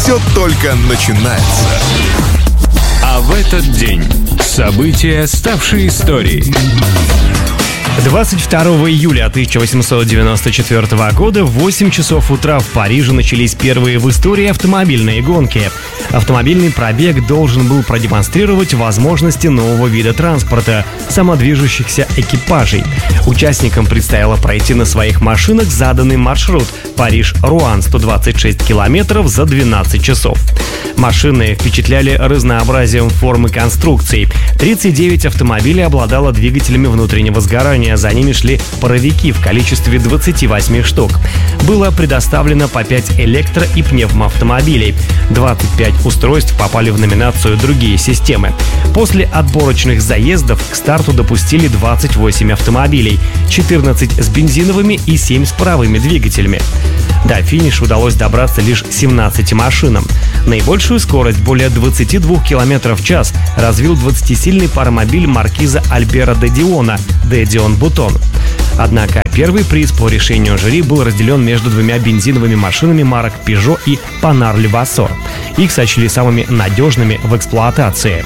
все только начинается. А в этот день события, ставшие историей. 22 июля 1894 года в 8 часов утра в Париже начались первые в истории автомобильные гонки. Автомобильный пробег должен был продемонстрировать возможности нового вида транспорта – самодвижущихся экипажей. Участникам предстояло пройти на своих машинах заданный маршрут – Париж-Руан, 126 километров за 12 часов. Машины впечатляли разнообразием форм и конструкций. 39 автомобилей обладало двигателями внутреннего сгорания. За ними шли паровики в количестве 28 штук. Было предоставлено по 5 электро- и пневмоавтомобилей. 25 устройств попали в номинацию «Другие системы». После отборочных заездов к старту допустили 28 автомобилей, 14 с бензиновыми и 7 с паровыми двигателями. До финиша удалось добраться лишь 17 машинам. Наибольшую скорость, более 22 км в час, развил 20-сильный паромобиль маркиза Альбера де Диона «Де Дион Бутон». Однако первый приз по решению жюри был разделен между двумя бензиновыми машинами марок Peugeot и Panhard Levasseur. Их сочли самыми надежными в эксплуатации.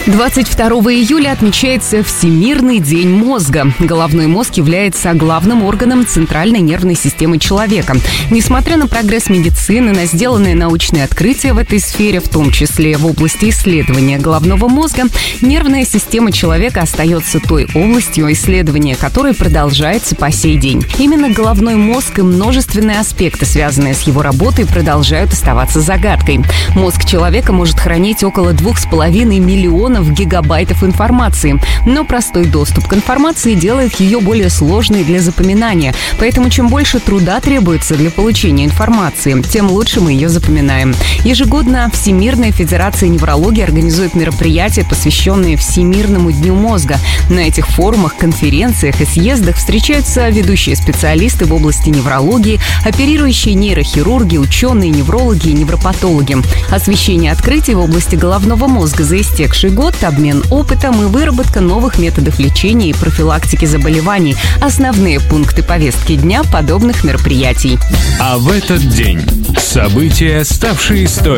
22 июля отмечается Всемирный день мозга. Головной мозг является главным органом центральной нервной системы человека. Несмотря на прогресс медицины, на сделанные научные открытия в этой сфере, в том числе в области исследования головного мозга, нервная система человека остается той областью исследования, которая продолжается по сей день. Именно головной мозг и множественные аспекты, связанные с его работой, продолжают оставаться загадкой. Мозг человека может хранить около 2,5 миллионов гигабайтов информации, но простой доступ к информации делает ее более сложной для запоминания, поэтому чем больше труда требуется для получения информации, тем лучше мы ее запоминаем. Ежегодно Всемирная Федерация Неврологии организует мероприятия, посвященные Всемирному дню мозга. На этих форумах, конференциях и съездах встречаются ведущие специалисты в области неврологии, оперирующие нейрохирурги, ученые, неврологи и невропатологи. Освещение открытий в области головного мозга за истекший год, обмен опытом и выработка новых методов лечения и профилактики заболеваний – основные пункты повестки дня подобных мероприятий. А в этот день события, ставшие историей.